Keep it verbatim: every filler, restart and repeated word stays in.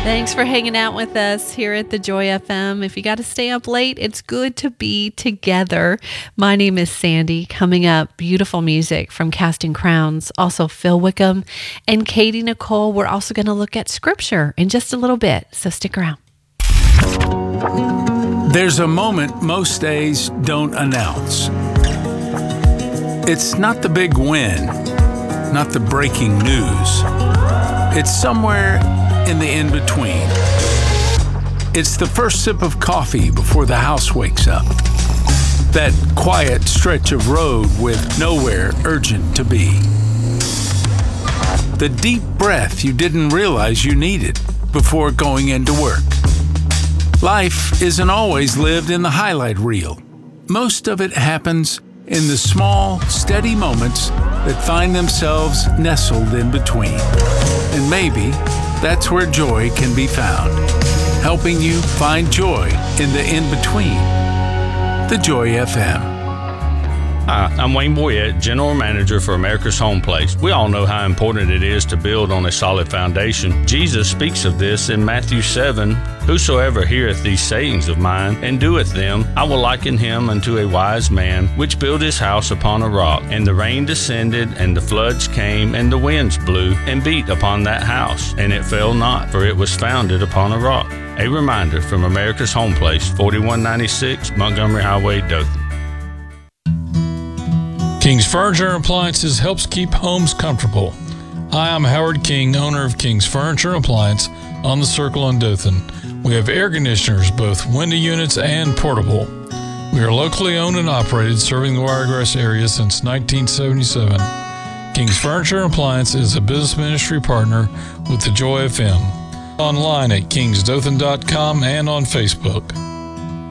Thanks for hanging out with us here at the Joy F M. If you got to stay up late, it's good to be together. My name is Sandy. Coming up, beautiful music from Casting Crowns, also Phil Wickham and Katie Nicole. We're also going to look at scripture in just a little bit, so stick around. There's a moment most days don't announce. It's not the big win, not the breaking news. It's somewhere in the in-between. It's the first sip of coffee before the house wakes up. That quiet stretch of road with nowhere urgent to be. The deep breath you didn't realize you needed before going into work. Life isn't always lived in the highlight reel. Most of it happens in the small, steady moments that find themselves nestled in between. And maybe that's where joy can be found, helping you find joy in the in-between. The Joy F M. Hi, I'm Wayne Boyette, General Manager for America's Home Place. We all know how important it is to build on a solid foundation. Jesus speaks of this in Matthew seven. Whosoever heareth these sayings of mine, and doeth them, I will liken him unto a wise man, which built his house upon a rock. And the rain descended, and the floods came, and the winds blew, and beat upon that house. And it fell not, for it was founded upon a rock. A reminder from America's Home Place, forty-one ninety-six Montgomery Highway, Dothan. King's Furniture and Appliances helps keep homes comfortable. Hi, I'm Howard King, owner of King's Furniture and Appliance on the Circle in Dothan. We have air conditioners, both window units and portable. We are locally owned and operated, serving the Wiregrass area since nineteen seventy-seven. King's Furniture and Appliance is a business ministry partner with the Joy F M. Online at kings dothan dot com and on Facebook.